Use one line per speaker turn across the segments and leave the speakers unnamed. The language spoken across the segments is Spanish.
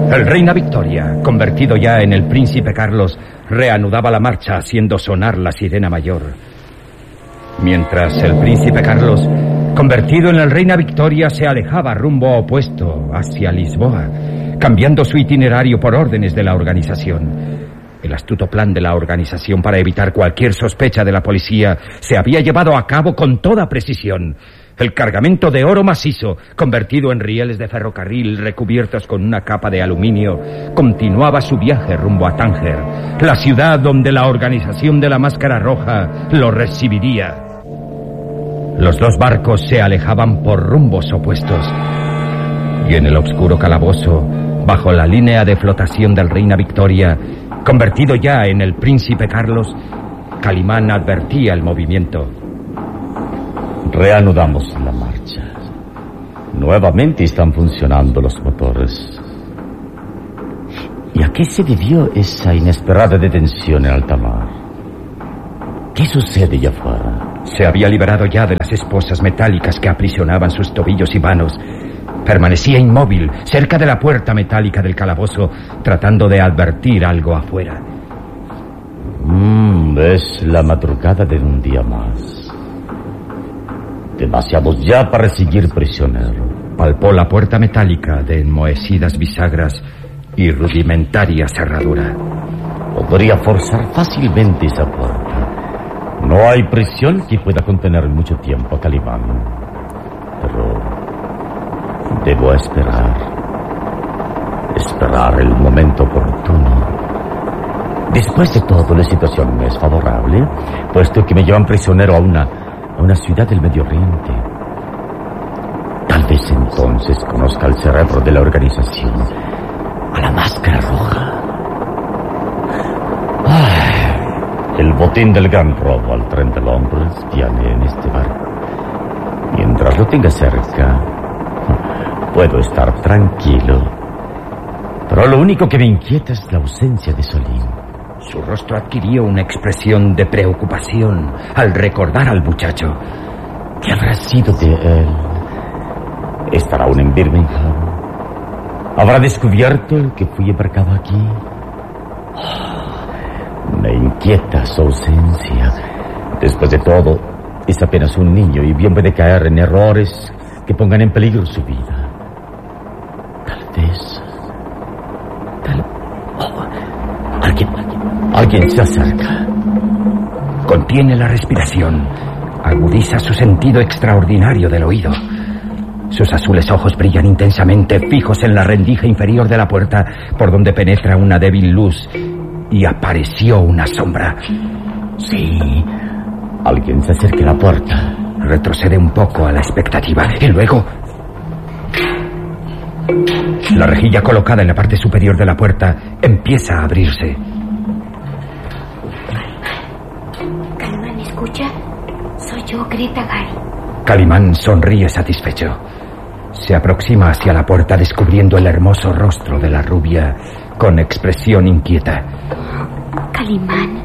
El Reina Victoria, convertido ya en el Príncipe Carlos, reanudaba la marcha haciendo sonar la sirena mayor. Mientras el Príncipe Carlos, convertido en el Reina Victoria, se alejaba rumbo opuesto hacia Lisboa, cambiando su itinerario por órdenes de la organización. El astuto plan de la organización para evitar cualquier sospecha de la policía se había llevado a cabo con toda precisión. El cargamento de oro macizo, convertido en rieles de ferrocarril recubiertos con una capa de aluminio, continuaba su viaje rumbo a Tánger, la ciudad donde la organización de la Máscara Roja lo recibiría. Los dos barcos se alejaban por rumbos opuestos, y en el oscuro calabozo, bajo la línea de flotación del Reina Victoria, convertido ya en el Príncipe Carlos, Calimán advertía el movimiento.
Reanudamos la marcha. Nuevamente están funcionando los motores. ¿Y a qué se debió esa inesperada detención en alta mar? ¿Qué sucede allá afuera?
Se había liberado ya de las esposas metálicas que aprisionaban sus tobillos y manos. Permanecía inmóvil cerca de la puerta metálica del calabozo, tratando de advertir algo afuera.
Es la madrugada de un día más. Demasiados ya para seguir prisionero.
Palpó la puerta metálica de enmohecidas bisagras y rudimentaria cerradura.
Podría forzar fácilmente esa puerta. No hay prisión que pueda contener mucho tiempo a Calimán. Pero debo esperar el momento oportuno. Después de todo, la situación me es favorable, puesto que me llevan prisionero a una ciudad del Medio Oriente. Tal vez entonces conozca el cerebro de la organización, a la Máscara Roja. El botín del gran robo al tren de Londres viene en este barco. Mientras lo tenga cerca, puedo estar tranquilo. Pero lo único que me inquieta es la ausencia de Solín.
Su rostro adquirió una expresión de preocupación al recordar al muchacho.
¿Qué habrá sido de él? ¿Estará aún en Birmingham? ¿Habrá descubierto que fui embarcado aquí? Me inquieta su ausencia. Después de todo, es apenas un niño y bien puede caer en errores que pongan en peligro su vida. Tal vez... Alguien se acerca.
Contiene la respiración. Agudiza su sentido extraordinario del oído. Sus azules ojos brillan intensamente, fijos en la rendija inferior de la puerta, por donde penetra una débil luz, y apareció una sombra.
Sí, alguien se acerca a la puerta.
Retrocede un poco a la expectativa, y luego... La rejilla colocada en la parte superior de la puerta empieza a abrirse.
Calimán, ¿escucha? Soy yo, Greta Gary.
Calimán sonríe satisfecho. Se aproxima hacia la puerta, descubriendo el hermoso rostro de la rubia con expresión inquieta.
Calimán.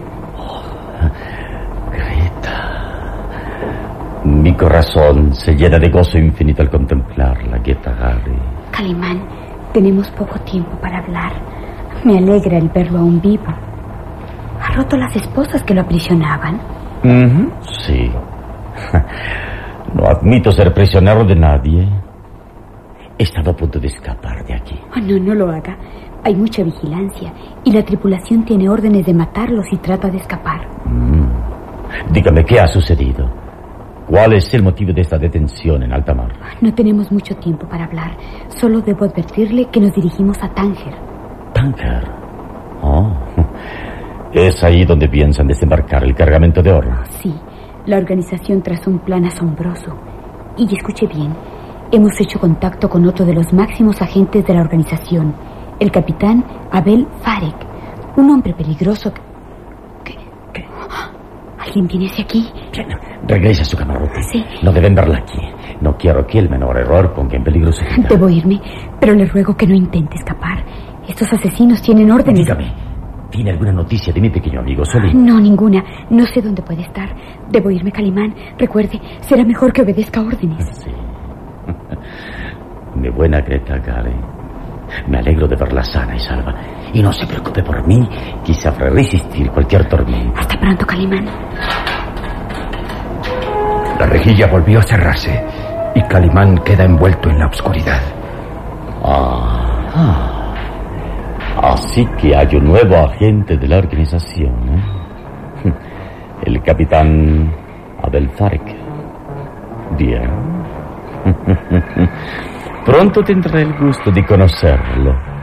Greta. Mi corazón se llena de gozo infinito al contemplarla, Greta Gary.
Calimán, tenemos poco tiempo para hablar. Me alegra el verlo aún vivo. ¿Ha roto las esposas que lo aprisionaban?
Sí. No admito ser prisionero de nadie. He estado a punto de escapar de aquí.
Oh, no lo haga. Hay mucha vigilancia y la tripulación tiene órdenes de matarlo si trata de escapar.
Dígame, ¿qué ha sucedido? ¿Cuál es el motivo de esta detención en alta mar?
No tenemos mucho tiempo para hablar. Solo debo advertirle que nos dirigimos a Tánger.
¿Tánger? Oh, ¿es ahí donde piensan desembarcar el cargamento de oro?
Sí, la organización trazó un plan asombroso. Y escuche bien, hemos hecho contacto con otro de los máximos agentes de la organización, el capitán Abel Farek, un hombre peligroso que... ¿Alguien viene hacia aquí?
Regresa a su camarote.
Sí.
No deben verla aquí. No quiero que el menor error ponga en peligro su vida.
Debo irme, pero le ruego que no intente escapar. Estos asesinos tienen órdenes.
Dígame, ¿tiene alguna noticia de mi pequeño amigo Solín?
No, ninguna. No sé dónde puede estar. Debo irme, Calimán. Recuerde, será mejor que obedezca órdenes.
Sí. Mi buena Greta Gary. Me alegro de verla sana y salva. Y no se preocupe por mí, que sabré resistir cualquier tormenta.
Hasta pronto, Calimán.
La rejilla volvió a cerrarse y Calimán queda envuelto en la oscuridad.
Así que hay un nuevo agente de la organización, ¿eh? El capitán Abel Farek. Bien. Pronto tendré el gusto de conocerlo.